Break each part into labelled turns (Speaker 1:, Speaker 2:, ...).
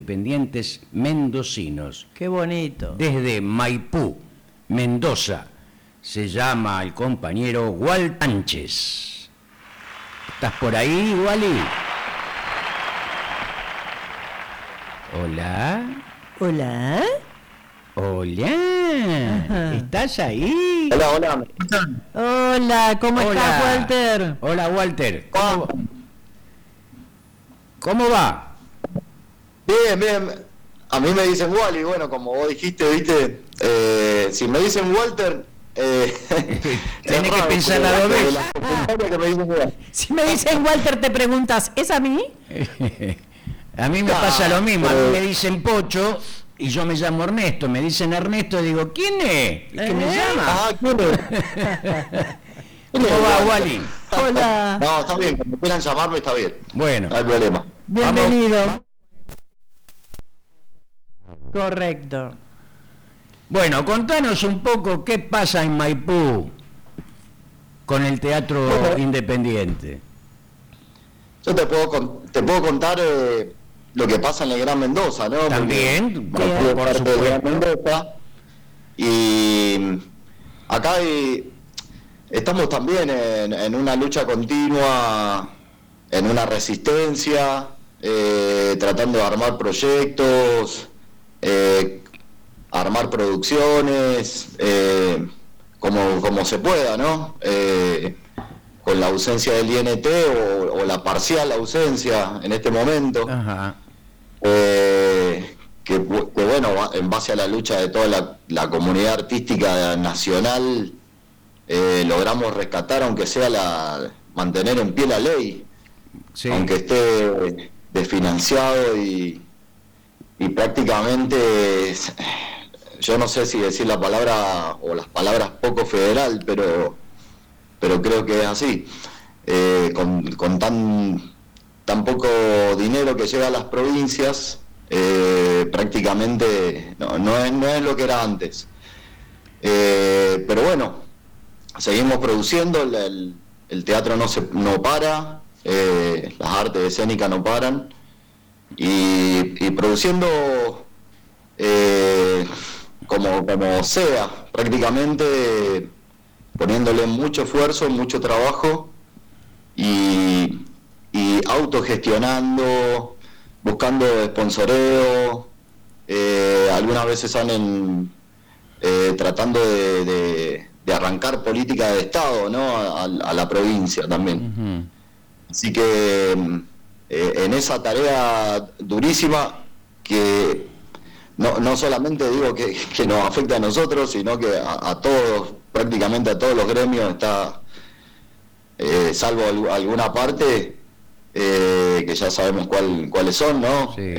Speaker 1: independientes mendocinos.
Speaker 2: Qué bonito.
Speaker 1: Desde Maipú, Mendoza, se llama el compañero Walt Sánchez. ¿Estás por ahí, Wally? Hola.
Speaker 2: Hola.
Speaker 1: Hola.
Speaker 2: Ajá.
Speaker 1: ¿Estás ahí?
Speaker 3: Hola, hola, ¿me escuchan?
Speaker 2: Hola, ¿cómo estás, Walter?
Speaker 1: Hola, Walter. ¿Cómo va?
Speaker 3: Bien, bien. A mí me dicen Wally, bueno, como vos dijiste, viste, si me dicen Walter,
Speaker 1: tenés que pensar a dos veces.
Speaker 2: Si me dicen Walter, te preguntas, ¿es a mí?
Speaker 1: A mí me pasa lo mismo, a mí me dicen Pocho y yo me llamo Ernesto. Me dicen Ernesto, digo, ¿quién es? ¿Qué me llama?
Speaker 3: Ah, ¿quién es?
Speaker 1: ¿Cómo va, Wally?
Speaker 2: Hola.
Speaker 3: No, está bien, cuando quieran llamarme está bien.
Speaker 1: Bueno.
Speaker 3: No hay problema.
Speaker 2: Bienvenido. Correcto.
Speaker 1: Bueno, contanos un poco qué pasa en Maipú con el teatro independiente.
Speaker 3: Yo te puedo contar lo que pasa en el Gran Mendoza, ¿no?
Speaker 1: También,
Speaker 3: Porque
Speaker 1: por
Speaker 3: parte del Gran
Speaker 1: supuesto.
Speaker 3: Mendoza. Y acá estamos también en una lucha continua, en una resistencia, tratando de armar proyectos, armar producciones, como se pueda, ¿no? Con la ausencia del INT o la parcial ausencia en este momento.
Speaker 1: Ajá.
Speaker 3: Que bueno, en base a la lucha de toda la comunidad artística nacional, logramos rescatar, aunque sea mantener en pie la ley,
Speaker 1: Sí.
Speaker 3: aunque esté desfinanciado y prácticamente, yo no sé si decir la palabra o las palabras poco federal, pero creo que es así. Con tan poco dinero que llega a las provincias, prácticamente no es lo que era antes. Pero bueno, seguimos produciendo, el teatro no para, las artes escénicas no paran, y produciendo como sea, prácticamente poniéndole mucho esfuerzo, mucho trabajo y autogestionando, buscando sponsoreo, algunas veces salen tratando de arrancar política de Estado, ¿no? a la provincia también.
Speaker 1: Uh-huh.
Speaker 3: Así que en esa tarea durísima que no solamente digo que nos afecta a nosotros, sino que a todos, prácticamente a todos los gremios está, salvo alguna parte, que ya sabemos cuáles son, ¿no?
Speaker 1: Sí.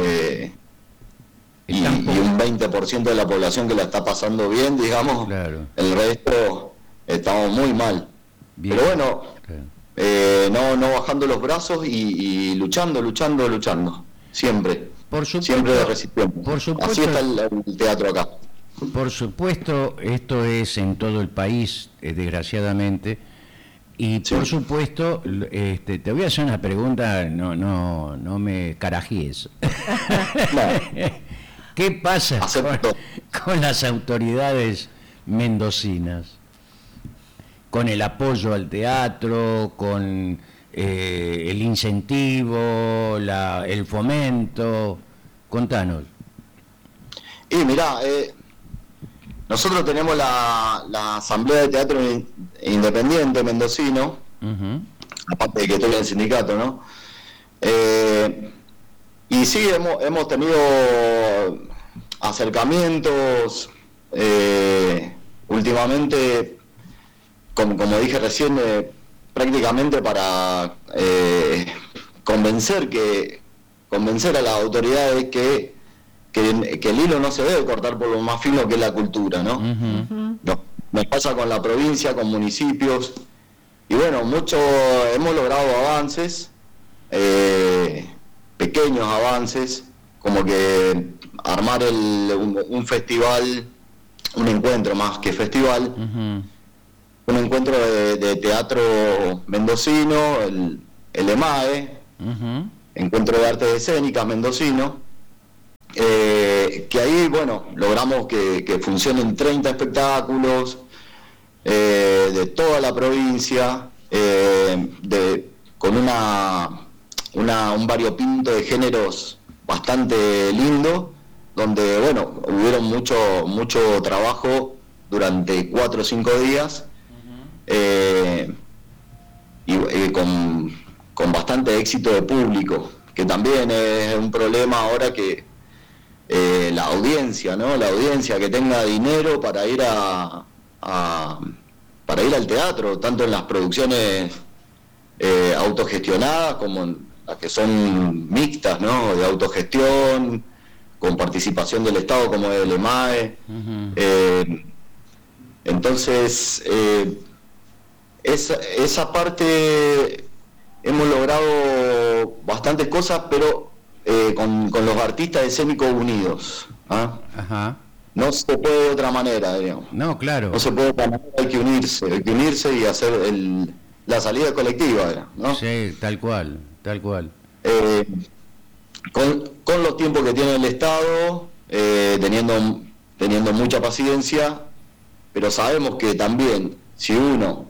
Speaker 3: Y un 20% de la población que la está pasando bien, digamos,
Speaker 1: Claro.
Speaker 3: El resto estamos muy mal.
Speaker 1: Bien.
Speaker 3: Pero bueno,
Speaker 1: Claro.
Speaker 3: no bajando los brazos y luchando, siempre.
Speaker 1: Por supuesto,
Speaker 3: Siempre resistiendo.
Speaker 1: por supuesto.
Speaker 3: Así está el teatro acá.
Speaker 1: Por supuesto, esto es en todo el país, desgraciadamente, y
Speaker 3: Sí.
Speaker 1: por supuesto, te voy a hacer una pregunta, no me carajíes.
Speaker 3: No.
Speaker 1: ¿Qué pasa
Speaker 3: Acepto.
Speaker 1: con las autoridades mendocinas? Con el apoyo al teatro, con el incentivo, el fomento. Contanos.
Speaker 3: Y mirá, nosotros tenemos la Asamblea de Teatro Independiente Mendocino,
Speaker 1: Uh-huh.
Speaker 3: aparte de que estoy en el sindicato, ¿no? Y sí, hemos tenido acercamientos últimamente, como dije recién, prácticamente para convencer a las autoridades que el hilo no se debe cortar por lo más fino que es la cultura, ¿no?
Speaker 1: Uh-huh.
Speaker 3: Nos pasa con la provincia, con municipios, y bueno, hemos logrado avances, pequeños avances, como que armar un festival, un encuentro más que festival,
Speaker 1: Uh-huh.
Speaker 3: un encuentro de teatro mendocino, el EMAE,
Speaker 1: Uh-huh.
Speaker 3: Encuentro de Artes Escénicas Mendocino, que ahí, bueno, logramos que funcionen 30 espectáculos de toda la provincia, con un variopinto de géneros bastante lindo, donde, bueno, hubieron mucho trabajo durante 4 o 5 días, y con bastante éxito de público, que también es un problema ahora que la audiencia, ¿no? La audiencia que tenga dinero para ir para ir al teatro, tanto en las producciones autogestionadas como en las que son mixtas, ¿no? De autogestión, con participación del Estado como el EMAE. Entonces, esa parte hemos logrado bastantes cosas, pero con los artistas escénicos unidos. ¿Ah?
Speaker 1: Ajá.
Speaker 3: No se puede de otra manera, digamos.
Speaker 1: No, claro.
Speaker 3: No se puede de otra manera, hay que unirse y hacer la salida colectiva, ¿no?
Speaker 1: Sí, tal cual.
Speaker 3: Con los tiempos que tiene el Estado, teniendo mucha paciencia, pero sabemos que también si uno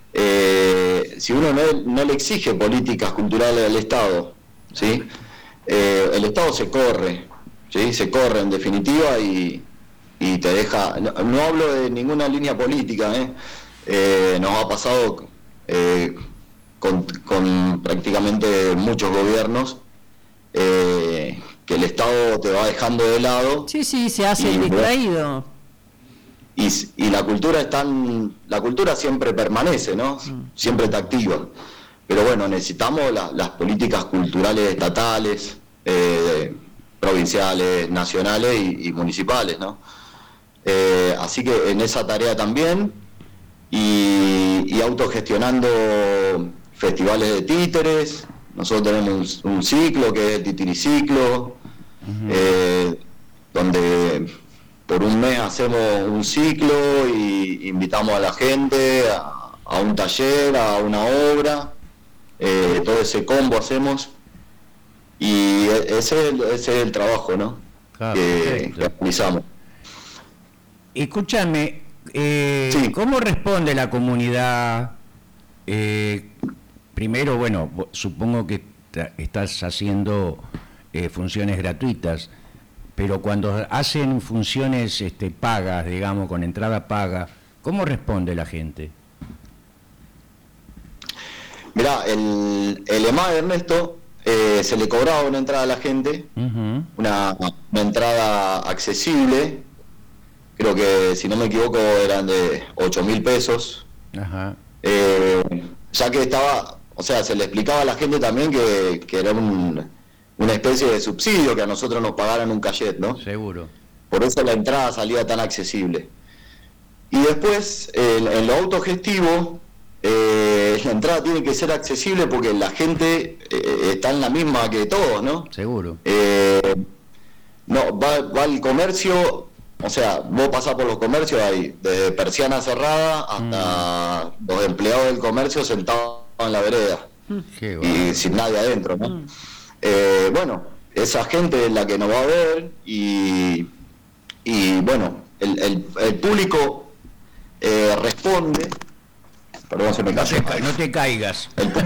Speaker 3: no le exige políticas culturales al Estado, ¿sí? El Estado se corre, ¿sí? Se corre en definitiva y te deja, no hablo de ninguna línea política, nos ha pasado con prácticamente muchos gobiernos, que el Estado te va dejando de lado.
Speaker 2: Sí, se hace el distraído.
Speaker 3: Y la cultura siempre permanece, ¿no? Siempre está activa. Pero bueno, necesitamos las políticas culturales estatales, provinciales, nacionales y municipales, ¿no? Así que en esa tarea también, y autogestionando festivales de títeres. Nosotros tenemos un ciclo que es el Titiriciclo, donde por un mes hacemos un ciclo y invitamos a la gente a un taller, a una obra, todo ese combo hacemos, y ese es el trabajo, ¿no?
Speaker 1: Claro,
Speaker 3: que realizamos.
Speaker 1: Escúchame,
Speaker 3: Sí.
Speaker 1: ¿cómo responde la comunidad? Primero, bueno, supongo que estás haciendo funciones gratuitas, pero cuando hacen funciones pagas, digamos, con entrada paga, ¿cómo responde la gente?
Speaker 3: Mirá, el EMA de Ernesto se le cobraba una entrada a la gente, una entrada accesible, creo que si no me equivoco eran de 8.000 pesos.
Speaker 1: Ajá.
Speaker 3: Ya que estaba, o sea, se le explicaba a la gente también que era una especie de subsidio, que a nosotros nos pagaran un cachet, ¿no?
Speaker 1: Seguro.
Speaker 3: Por eso la entrada salía tan accesible. Y después, en lo autogestivo, la entrada tiene que ser accesible porque la gente está en la misma que todos, ¿no?
Speaker 1: Seguro.
Speaker 3: No, va al comercio, o sea, vos pasás por los comercios ahí, desde persiana cerrada hasta los empleados del comercio sentados en la vereda.
Speaker 1: Qué
Speaker 3: Y
Speaker 1: bueno.
Speaker 3: sin nadie adentro, ¿no? Bueno, esa gente es la que nos va a ver y bueno, el público responde. Perdón, se me cayó.
Speaker 1: No te caigas.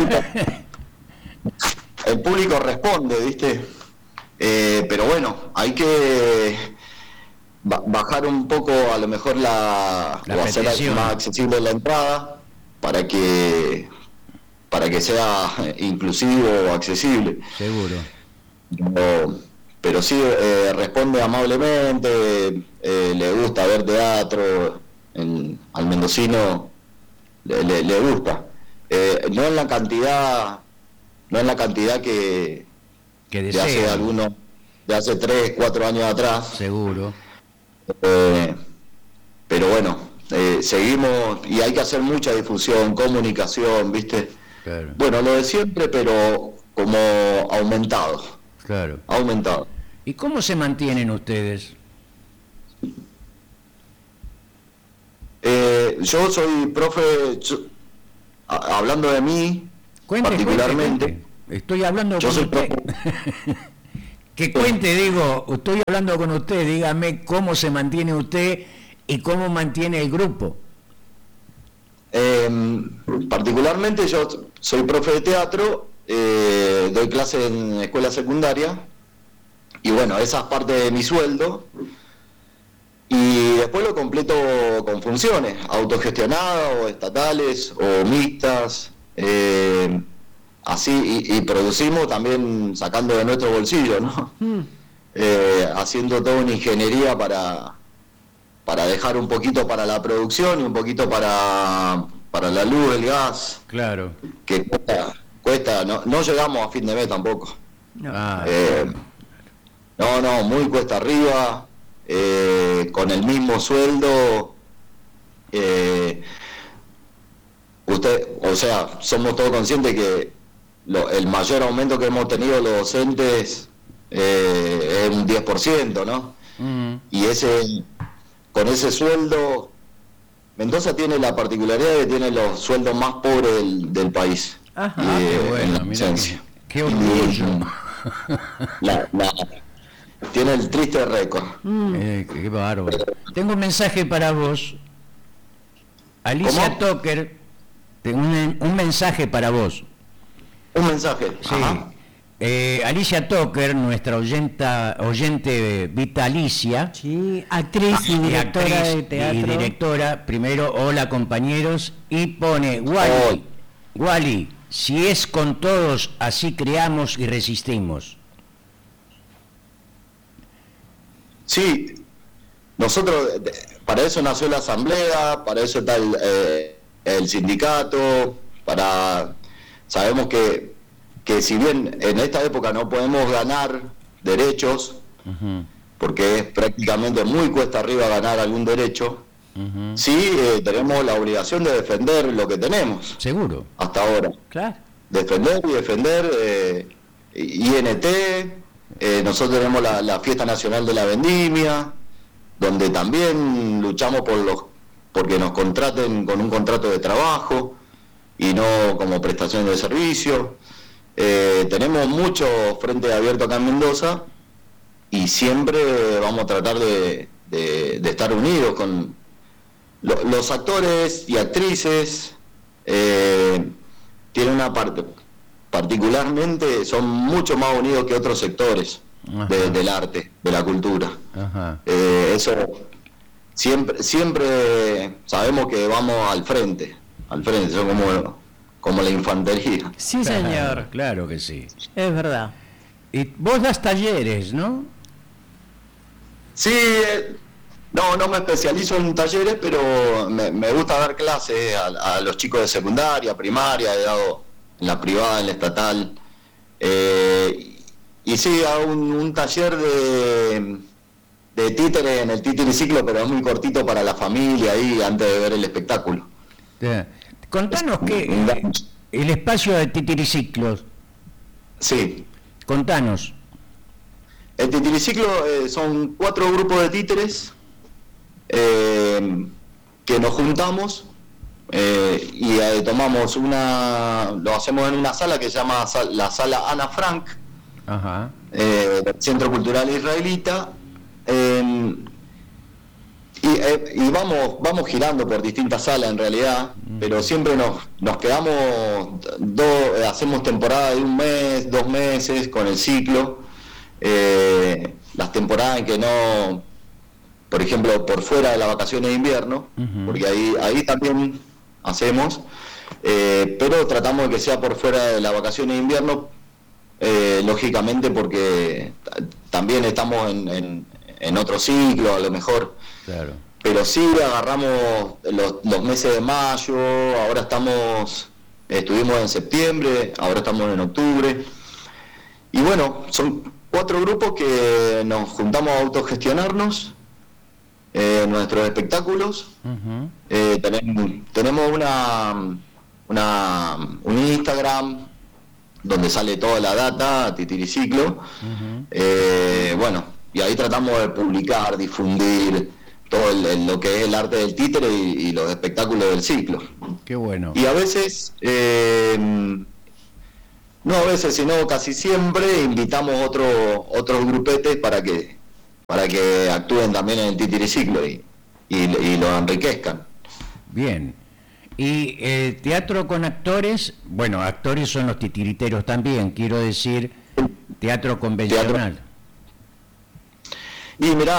Speaker 3: El público responde, ¿viste? Pero bueno, hay que bajar un poco a lo mejor o hacer
Speaker 1: petición.
Speaker 3: más accesible la entrada para que sea inclusivo o accesible.
Speaker 1: Seguro.
Speaker 3: Pero sí, responde amablemente, le gusta ver teatro, al mendocino le gusta. No en la cantidad que de hace
Speaker 1: desea.
Speaker 3: de hace 3, 4 años atrás.
Speaker 1: Seguro.
Speaker 3: Pero bueno, seguimos, y hay que hacer mucha difusión, comunicación, ¿viste?
Speaker 1: Claro.
Speaker 3: Bueno, lo de siempre, pero como aumentado.
Speaker 1: Claro.
Speaker 3: Aumentado.
Speaker 1: ¿Y cómo se mantienen ustedes?
Speaker 3: Yo soy profe, hablando de mí,
Speaker 1: Cuente,
Speaker 3: particularmente.
Speaker 1: cuente. Estoy hablando
Speaker 3: Yo
Speaker 1: con
Speaker 3: soy
Speaker 1: usted.
Speaker 3: profe.
Speaker 1: Que cuente, digo, estoy hablando con usted, dígame cómo se mantiene usted y cómo mantiene el grupo.
Speaker 3: Particularmente yo soy profe de teatro, doy clases en escuela secundaria y bueno, esa es parte de mi sueldo y después lo completo con funciones autogestionadas o estatales o mixtas, así y producimos también sacando de nuestro bolsillo, ¿no? Haciendo toda una ingeniería para dejar un poquito para la producción y un poquito para la luz, el gas.
Speaker 1: Claro.
Speaker 3: Que cuesta no llegamos a fin de mes tampoco.
Speaker 2: No.
Speaker 3: No, muy cuesta arriba, con el mismo sueldo. O sea, somos todos conscientes que el mayor aumento que hemos tenido los docentes es un 10%, ¿no? Y con ese sueldo, Mendoza tiene la particularidad de que tiene los sueldos más pobres del país.
Speaker 2: Ajá,
Speaker 1: qué bueno, mira, qué orgullo.
Speaker 3: Tiene el triste récord.
Speaker 1: Qué bárbaro. Tengo un mensaje para vos. Alicia
Speaker 3: ¿Cómo?
Speaker 1: Toker, tengo un mensaje para vos.
Speaker 3: Un mensaje.
Speaker 1: Sí.
Speaker 3: Ajá.
Speaker 1: Alicia Toker, nuestra oyente vitalicia.
Speaker 2: Sí, actriz y directora
Speaker 1: actriz
Speaker 2: de teatro.
Speaker 1: Y directora, primero, hola compañeros, y pone, Wally, si es con todos, así creamos y resistimos.
Speaker 3: Sí, nosotros, para eso nació la asamblea, para eso está el sindicato, sabemos que si bien en esta época no podemos ganar derechos, porque es prácticamente muy cuesta arriba ganar algún derecho, sí tenemos la obligación de defender lo que tenemos.
Speaker 1: Seguro.
Speaker 3: Hasta ahora.
Speaker 2: Claro.
Speaker 3: Defender y defender INT, nosotros tenemos la Fiesta Nacional de la Vendimia, donde también luchamos porque nos contraten con un contrato de trabajo y no como prestación de servicio. Tenemos mucho frente abierto acá en Mendoza y siempre vamos a tratar de estar unidos con los actores y actrices. Tienen una parte, particularmente son mucho más unidos que otros sectores del arte, de la cultura. Eso siempre sabemos que vamos al frente, son como la infantería.
Speaker 2: Sí, señor.
Speaker 1: Claro que sí.
Speaker 2: Es verdad.
Speaker 1: Y vos das talleres, ¿no?
Speaker 3: Sí, no me especializo en talleres, pero me gusta dar clases a los chicos de secundaria, primaria, he dado en la privada, en la estatal. Y sí, hago un taller de títere en el Titiriciclo, pero es muy cortito para la familia ahí antes de ver el espectáculo.
Speaker 1: Contanos el espacio de Titiriciclos.
Speaker 3: Sí.
Speaker 1: Contanos.
Speaker 3: El Titiriciclo son 4 grupos de títeres que nos juntamos y tomamos lo hacemos en una sala que se llama la Sala Ana Frank, del Centro Cultural Israelita, y vamos girando por distintas salas en realidad, pero siempre nos quedamos hacemos temporada de 1 mes, 2 meses con el ciclo. Las temporadas en que no, por ejemplo, por fuera de las vacaciones de invierno, porque ahí también hacemos, pero tratamos de que sea por fuera de las vacaciones de invierno, lógicamente porque también estamos en otro ciclo, a lo mejor.
Speaker 1: Claro.
Speaker 3: Pero sí agarramos los meses de mayo, ahora estuvimos en septiembre, ahora estamos en octubre. Y bueno, son 4 grupos que nos juntamos a autogestionarnos nuestros espectáculos. Tenemos un Instagram donde sale toda la data, Titiriciclo. Bueno, y ahí tratamos de publicar, difundir todo lo que es el arte del títere y los espectáculos del ciclo.
Speaker 1: Qué bueno.
Speaker 3: Y a veces No a veces, sino casi siempre invitamos otros grupetes para que actúen también en el titiriciclo y lo enriquezcan.
Speaker 1: Bien. Y teatro con actores, bueno, actores son los titiriteros también, quiero decir, teatro convencional.
Speaker 3: Y mirá,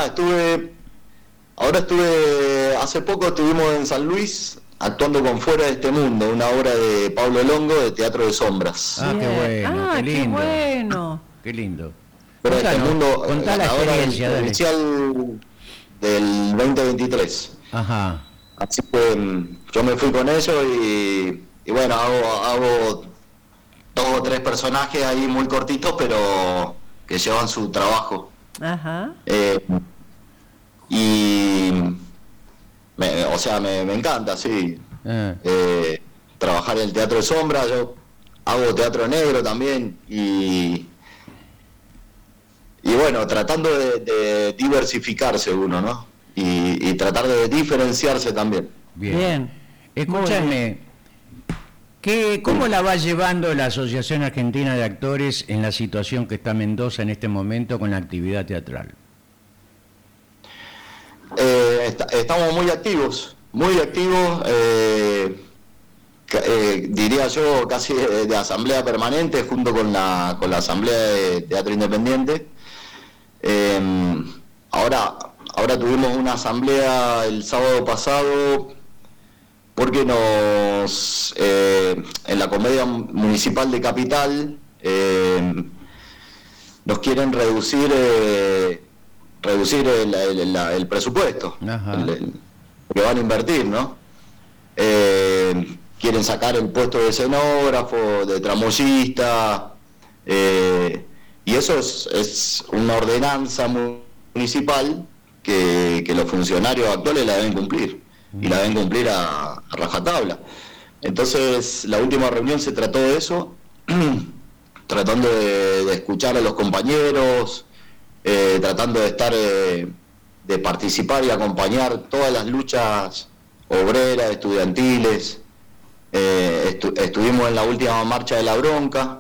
Speaker 3: hace poco estuvimos en San Luis actuando con Fuera de este Mundo, una obra de Pablo Longo de Teatro de Sombras.
Speaker 1: Ah, qué bueno, qué lindo.
Speaker 2: Qué bueno.
Speaker 1: Qué lindo.
Speaker 3: Fuera de este Mundo,
Speaker 1: contá la experiencia, dale.
Speaker 3: oficial del 2023.
Speaker 1: Ajá.
Speaker 3: Así que yo me fui con ellos y bueno, hago 2 o 3 personajes ahí muy cortitos, pero que llevan su trabajo.
Speaker 2: Ajá.
Speaker 3: O sea, me encanta, sí.
Speaker 1: Ah.
Speaker 3: Trabajar en el teatro de sombra, yo hago teatro negro también y bueno, tratando de diversificarse uno, ¿no? Y tratar de diferenciarse también.
Speaker 1: Bien. Escúchame, ¿cómo la va llevando la Asociación Argentina de Actores en la situación que está Mendoza en este momento con la actividad teatral?
Speaker 3: Estamos muy activos, diría yo casi de asamblea permanente junto con la asamblea de Teatro Independiente. Ahora tuvimos una asamblea el sábado pasado porque en la Comedia Municipal de Capital nos quieren reducir el presupuesto, que van a invertir, ¿no? Quieren sacar el puesto de escenógrafo, de tramoyista, y eso es una ordenanza municipal que los funcionarios actuales la deben cumplir, y la deben cumplir a rajatabla. Entonces, la última reunión se trató de eso, tratando de escuchar a los compañeros, tratando de participar y acompañar todas las luchas obreras, estudiantiles. Estuvimos en la última marcha de la bronca,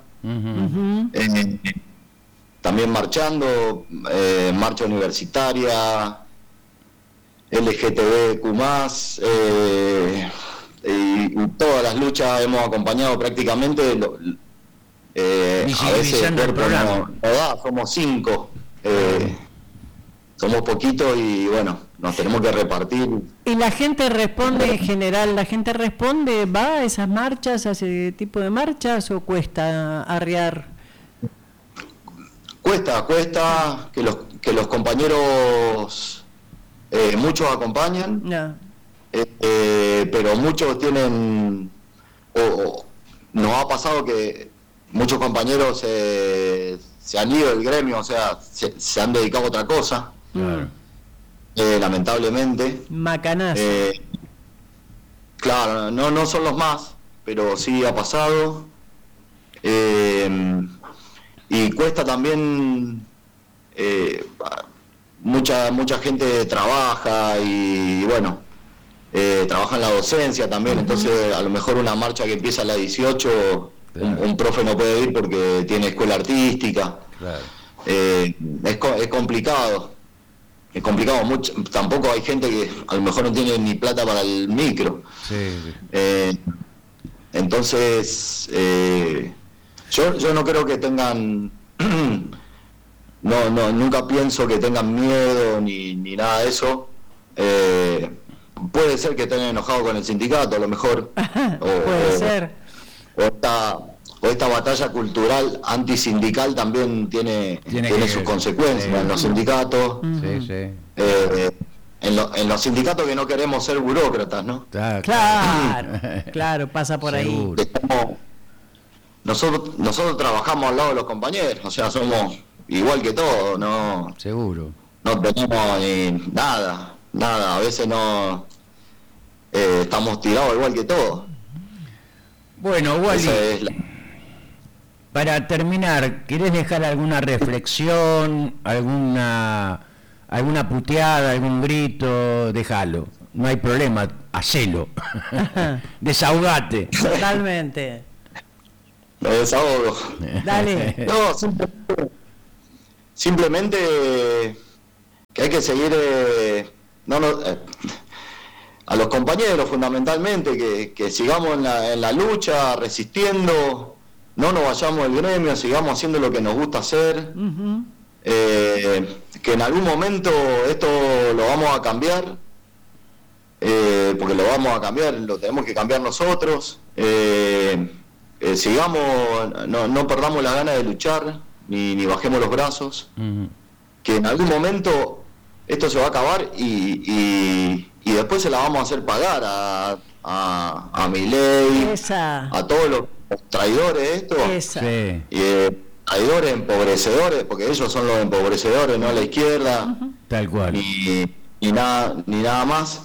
Speaker 3: también marchando, marcha universitaria, LGTBQ+, y todas las luchas hemos acompañado prácticamente. A veces el cuerpo no da, somos 5. Somos poquitos y bueno, nos tenemos que repartir.
Speaker 2: ¿Y la gente responde en general? ¿La gente responde, va a esas marchas, a ese tipo de marchas o cuesta arriar?
Speaker 3: Cuesta que los compañeros, muchos acompañan,
Speaker 2: No.
Speaker 3: pero muchos tienen, nos ha pasado que muchos compañeros se han ido del gremio, o sea, se han dedicado a otra cosa.
Speaker 1: Claro.
Speaker 3: Lamentablemente.
Speaker 2: Macanazo.
Speaker 3: Claro, no son los más, pero sí ha pasado. Y cuesta también, mucha gente trabaja y bueno, trabaja en la docencia también, entonces a lo mejor una marcha que empieza a las 18, claro, un profe no puede ir porque tiene escuela artística.
Speaker 1: Claro.
Speaker 3: Es complicado. Es complicado, tampoco hay gente que a lo mejor no tiene ni plata para el micro.
Speaker 1: Sí.
Speaker 3: Entonces, yo no creo que tengan, nunca pienso que tengan miedo ni nada de eso. Puede ser que estén enojados con el sindicato, a lo mejor.
Speaker 2: Puede ser.
Speaker 3: O esta batalla cultural antisindical también tiene sus consecuencias en los sindicatos.
Speaker 1: Sí.
Speaker 3: En los sindicatos que no queremos ser burócratas, ¿no?
Speaker 2: Claro, pasa por
Speaker 1: Seguro.
Speaker 2: ahí.
Speaker 3: Nosotros trabajamos al lado de los compañeros, o sea, somos igual que todos, ¿no?
Speaker 1: Seguro.
Speaker 3: No tenemos ni nada, a veces no estamos tirados igual que todos.
Speaker 1: Bueno, Wally, para terminar, ¿querés dejar alguna reflexión, alguna puteada, algún grito? Déjalo, no hay problema, hacelo, desahogate.
Speaker 2: Totalmente.
Speaker 3: Me desahogo.
Speaker 2: Dale.
Speaker 3: No, simplemente que hay que seguir a los compañeros fundamentalmente, que sigamos en la lucha, resistiendo, no nos vayamos del gremio, sigamos haciendo lo que nos gusta hacer,
Speaker 2: Ujú.
Speaker 3: que en algún momento esto lo vamos a cambiar, porque lo vamos a cambiar, lo tenemos que cambiar nosotros, sigamos, no perdamos las ganas de luchar, ni bajemos los brazos, que en algún momento esto se va a acabar y después se la vamos a hacer pagar a Milei,
Speaker 2: Esa.
Speaker 3: a todos los traidores de esto,
Speaker 2: Esa.
Speaker 1: Sí.
Speaker 3: traidores, empobrecedores, porque ellos son los empobrecedores, no la izquierda,
Speaker 1: Tal cual.
Speaker 3: ni nada más.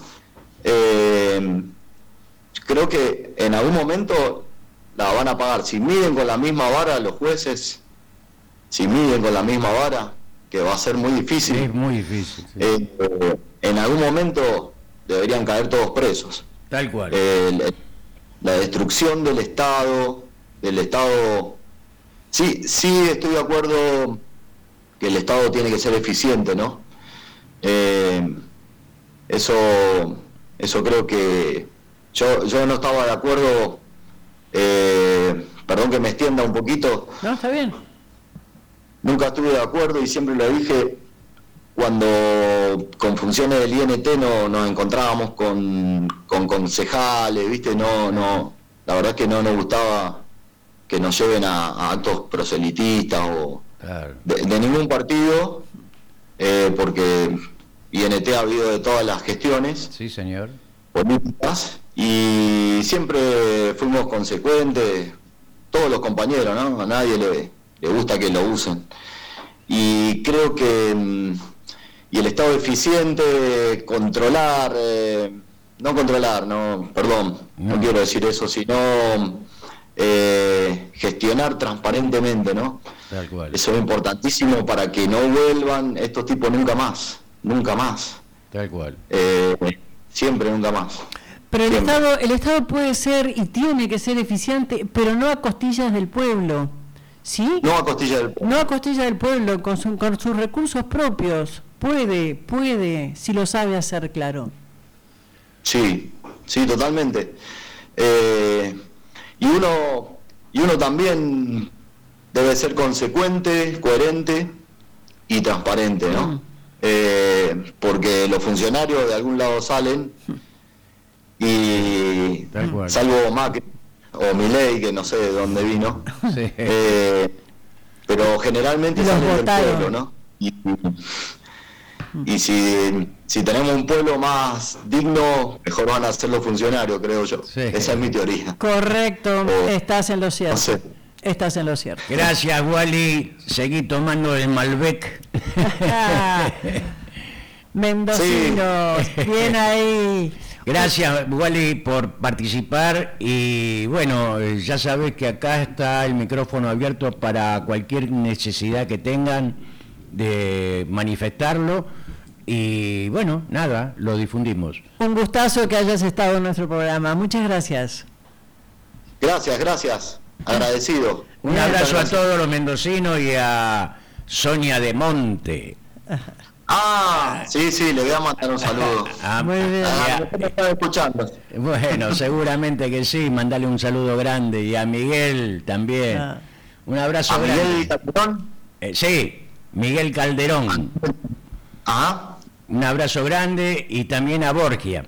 Speaker 3: Creo que en algún momento la van a pagar. Si miden con la misma vara los jueces, si miden con la misma vara, que va a ser muy difícil,
Speaker 1: Es muy difícil. Sí.
Speaker 3: en algún momento deberían caer todos presos.
Speaker 1: Tal cual.
Speaker 3: La destrucción del Estado, sí estoy de acuerdo que el Estado tiene que ser eficiente, ¿no? Eso creo que yo no estaba de acuerdo, perdón que me extienda un poquito,
Speaker 2: No, está bien.
Speaker 3: nunca estuve de acuerdo y siempre lo dije cuando con funciones del INT nos encontrábamos con concejales, ¿viste? No, la verdad es que no nos gustaba que nos lleven a actos proselitistas o
Speaker 1: Claro.
Speaker 3: de ningún partido, porque INT ha habido de todas las gestiones
Speaker 1: Sí, señor.
Speaker 3: políticas y siempre fuimos consecuentes, todos los compañeros, ¿no? A nadie le gusta que lo usen. Y creo que y el Estado eficiente, controlar, no quiero decir eso, sino gestionar transparentemente, ¿no?
Speaker 1: Tal cual.
Speaker 3: Eso es importantísimo para que no vuelvan estos tipos nunca más.
Speaker 1: Tal cual.
Speaker 3: Siempre nunca más.
Speaker 2: Pero
Speaker 3: Siempre.
Speaker 2: el Estado puede ser y tiene que ser eficiente, pero no a costillas del pueblo. ¿Sí?
Speaker 3: No a costilla del pueblo.
Speaker 2: No a costillas del pueblo, con sus recursos propios. Puede, si lo sabe hacer, claro.
Speaker 3: Sí, totalmente. Y uno también debe ser consecuente, coherente y transparente, ¿no? Porque los funcionarios de algún lado salen y
Speaker 1: Tal cual.
Speaker 3: salvo Macri o Milei, que no sé de dónde vino,
Speaker 1: Sí.
Speaker 3: pero generalmente
Speaker 2: Los
Speaker 3: salen del
Speaker 2: votaron.
Speaker 3: pueblo, ¿no? Y si tenemos un pueblo más digno, mejor van a ser los funcionarios, creo yo.
Speaker 1: Sí.
Speaker 3: Esa es mi teoría.
Speaker 2: Correcto,
Speaker 3: Oh.
Speaker 2: estás en lo
Speaker 3: No
Speaker 2: cierto.
Speaker 3: sé.
Speaker 2: Estás en lo cierto.
Speaker 1: Gracias, Wally. Seguí tomando el Malbec.
Speaker 2: Mendocinos, bien ahí.
Speaker 1: Gracias, Wally, por participar y bueno, ya sabes que acá está el micrófono abierto para cualquier necesidad que tengan de manifestarlo y bueno, nada, lo difundimos.
Speaker 2: Un gustazo que hayas estado en nuestro programa. Muchas gracias.
Speaker 3: Gracias. Agradecido.
Speaker 1: Un
Speaker 3: Muchas
Speaker 1: abrazo a
Speaker 3: gracias.
Speaker 1: todos los mendocinos y a Sonia de Monte.
Speaker 3: Sí, le voy a mandar un saludo.
Speaker 2: Muy bien.
Speaker 3: Me están escuchando.
Speaker 1: Bueno, seguramente que sí, mandale un saludo grande y a Miguel también.
Speaker 2: Ah.
Speaker 1: Un abrazo
Speaker 3: ¿A Miguel
Speaker 1: grande.
Speaker 3: Calderón?
Speaker 1: Sí, Miguel Calderón.
Speaker 3: Ajá.
Speaker 1: Un abrazo grande y también a Borgia.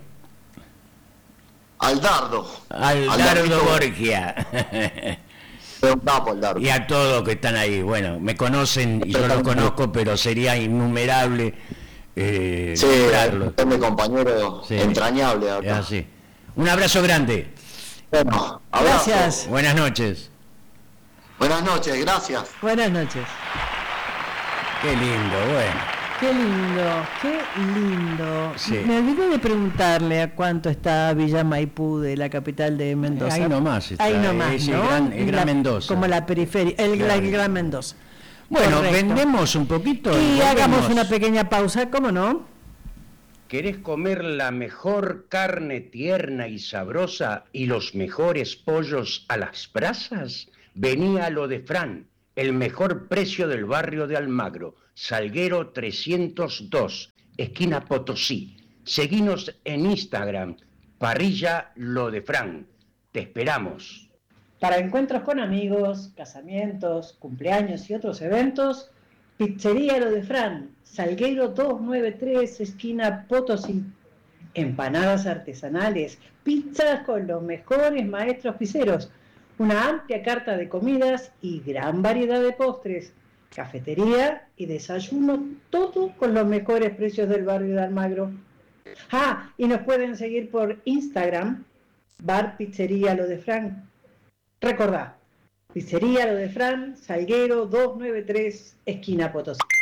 Speaker 3: Al Dardo.
Speaker 1: Al
Speaker 3: Al
Speaker 1: Dardo
Speaker 3: Dardito.
Speaker 1: Borgia.
Speaker 3: Es un capo el Dardo.
Speaker 1: Y a todos que están ahí. Bueno, me conocen y yo los conozco, pero sería innumerable
Speaker 3: Sí,
Speaker 1: nombrarlos.
Speaker 3: es mi compañero
Speaker 1: Sí.
Speaker 3: entrañable
Speaker 1: Es
Speaker 3: acá.
Speaker 1: así. Un abrazo grande.
Speaker 3: Bueno, abrazo.
Speaker 2: Gracias.
Speaker 1: Buenas noches.
Speaker 3: Buenas noches, gracias.
Speaker 2: Buenas noches.
Speaker 1: Qué lindo, bueno.
Speaker 2: Qué lindo.
Speaker 1: Sí.
Speaker 2: Me olvidé de preguntarle a cuánto está Villa Maipú de la capital de Mendoza.
Speaker 1: Ahí nomás está,
Speaker 2: Ahí nomás,
Speaker 1: es el
Speaker 2: ¿no?
Speaker 1: Gran
Speaker 2: La-
Speaker 1: Mendoza.
Speaker 2: Como la periferia, el
Speaker 1: Claro.
Speaker 2: Gran Mendoza.
Speaker 1: Bueno,
Speaker 2: Correcto.
Speaker 1: vendemos un poquito
Speaker 2: Y
Speaker 1: volvemos.
Speaker 2: hagamos una pequeña pausa, ¿cómo no?
Speaker 4: ¿Querés comer la mejor carne tierna y sabrosa y los mejores pollos a las brasas? Vení a lo de Fran, el mejor precio del barrio de Almagro, Salguero 302, esquina Potosí. Seguinos en Instagram, parrilla lo de Fran. Te esperamos.
Speaker 5: Para encuentros con amigos, casamientos, cumpleaños y otros eventos, Pizzería Lo de Fran, Salguero 293, esquina Potosí. Empanadas artesanales, pizzas con los mejores maestros pizzeros, una amplia carta de comidas y gran variedad de postres, cafetería y desayuno, todo con los mejores precios del barrio de Almagro. Y nos pueden seguir por Instagram, Bar Pizzería Lo de Fran. Recordá, Pizzería Lo de Fran, Salguero 293, esquina Potosí.